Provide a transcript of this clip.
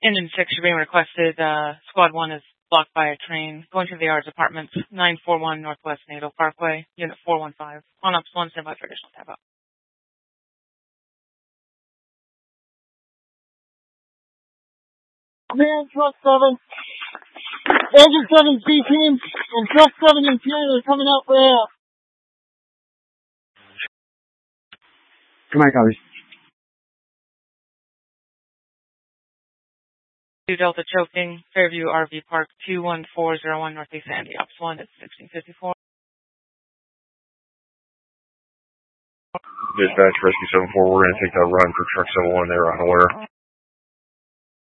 Engine 6, you're being requested. Squad 1 is blocked by a train. Going to the Yards Apartments, 941 Northwest NATO Parkway, Unit 415. On Ops 1, stand by for additional tab out. Command Truck 7. Engine 7 B team and Truck 7 interior are coming out for air. Command copies. 2 Delta choking, Fairview RV Park, 21401 Northeast Sandy. Ops 1 at 1654. Dispatch Rescue 74, we're going to take that run for Truck 71. They were unaware.